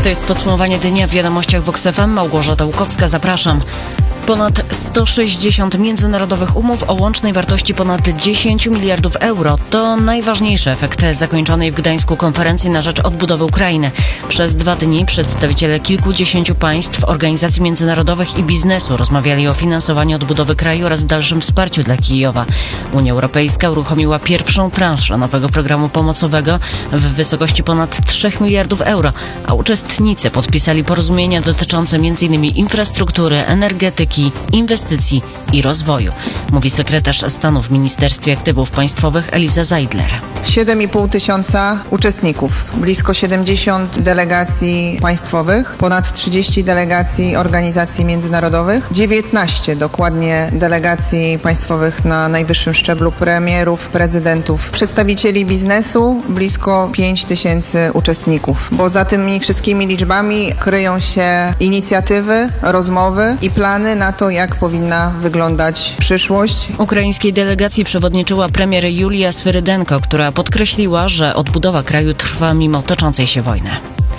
To jest podsumowanie dnia w wiadomościach Vox FM. Małgorzata Łukowska, zapraszam. Ponad 160 międzynarodowych umów o łącznej wartości ponad 10 miliardów euro to najważniejszy efekt zakończonej w Gdańsku konferencji na rzecz odbudowy Ukrainy. Przez 2 dni przedstawiciele kilkudziesięciu państw, organizacji międzynarodowych i biznesu rozmawiali o finansowaniu odbudowy kraju oraz dalszym wsparciu dla Kijowa. Unia Europejska uruchomiła pierwszą transzę nowego programu pomocowego w wysokości ponad 3 miliardów euro, a uczestnicy podpisali porozumienia dotyczące m.in. infrastruktury, energetyki, inwestycji i rozwoju, mówi sekretarz stanu w Ministerstwie Aktywów Państwowych Eliza Zeidler. 7,5 tysiąca uczestników, blisko 70 delegacji państwowych, ponad 30 delegacji organizacji międzynarodowych, 19 dokładnie delegacji państwowych na najwyższym szczeblu, premierów, prezydentów, przedstawicieli biznesu, blisko 5 tysięcy uczestników. Bo za tymi wszystkimi liczbami kryją się inicjatywy, rozmowy i plany na to, jak powinna wyglądać przyszłość. Ukraińskiej delegacji przewodniczyła premier Julia Swyrydenko, która podkreśliła, że odbudowa kraju trwa mimo toczącej się wojny.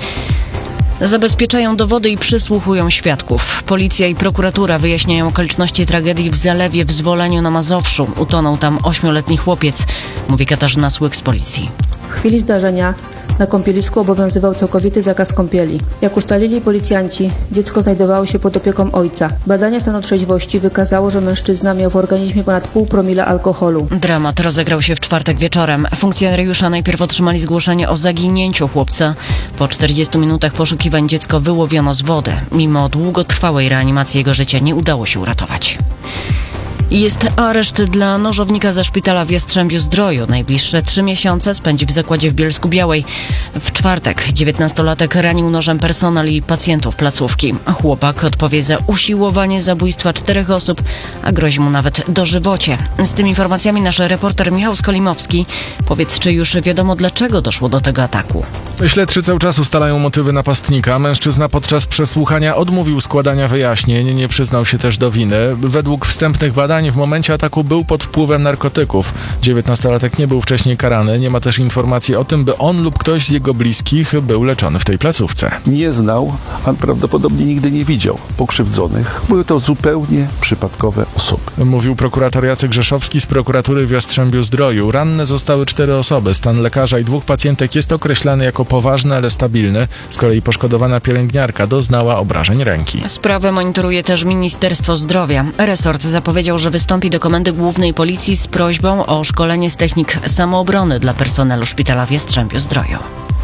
Zabezpieczają dowody i przysłuchują świadków. Policja i prokuratura wyjaśniają okoliczności tragedii w zalewie w Zwoleniu na Mazowszu. Utonął tam 8-letni chłopiec, mówi Katarzyna Słyk z policji. W chwili zdarzenia na kąpielisku obowiązywał całkowity zakaz kąpieli. Jak ustalili policjanci, dziecko znajdowało się pod opieką ojca. Badanie stanu trzeźwości wykazało, że mężczyzna miał w organizmie ponad 0,5 promila alkoholu. Dramat rozegrał się w czwartek wieczorem. Funkcjonariusze najpierw otrzymali zgłoszenie o zaginięciu chłopca. Po 40 minutach poszukiwań dziecko wyłowiono z wody. Mimo długotrwałej reanimacji jego życia nie udało się uratować. Jest areszt dla nożownika ze szpitala w Jastrzębiu-Zdroju. Najbliższe 3 miesiące spędzi w zakładzie w Bielsku-Białej. W czwartek 19-latek ranił nożem personel i pacjentów placówki. Chłopak odpowie za usiłowanie zabójstwa 4 osób, a grozi mu nawet dożywocie. Z tymi informacjami nasz reporter Michał Skolimowski. Powiedz, czy już wiadomo, dlaczego doszło do tego ataku? Śledczy cały czas ustalają motywy napastnika. Mężczyzna podczas przesłuchania odmówił składania wyjaśnień, nie przyznał się też do winy. Według wstępnych badań w momencie ataku był pod wpływem narkotyków. 19-latek nie był wcześniej karany. Nie ma też informacji o tym, by on lub ktoś z jego bliskich był leczony w tej placówce. Nie znał, a prawdopodobnie nigdy nie widział pokrzywdzonych. Były to zupełnie przypadkowe osoby. Mówił prokurator Jacek Rzeszowski z prokuratury w Jastrzębiu-Zdroju. Ranne zostały 4 osoby. Stan lekarza i 2 pacjentek jest określany jako poważny, ale stabilny. Z kolei poszkodowana pielęgniarka doznała obrażeń ręki. Sprawę monitoruje też Ministerstwo Zdrowia. Resort zapowiedział, że wystąpi do Komendy Głównej Policji z prośbą o szkolenie z technik samoobrony dla personelu szpitala w Jastrzębiu-Zdroju.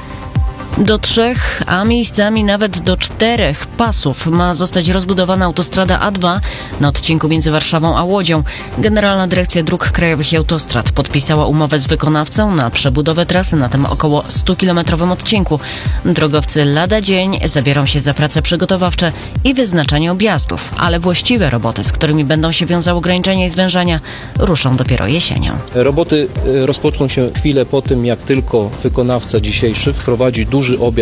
Do 3, a miejscami nawet do 4 pasów ma zostać rozbudowana autostrada A2 na odcinku między Warszawą a Łodzią. Generalna Dyrekcja Dróg Krajowych i Autostrad podpisała umowę z wykonawcą na przebudowę trasy na tym około 100-kilometrowym odcinku. Drogowcy lada dzień zabiorą się za prace przygotowawcze i wyznaczanie objazdów, ale właściwe roboty, z którymi będą się wiązały ograniczenia i zwężania, ruszą dopiero jesienią. Roboty rozpoczną się chwilę po tym, jak tylko wykonawca dzisiejszy wprowadzi duży objazd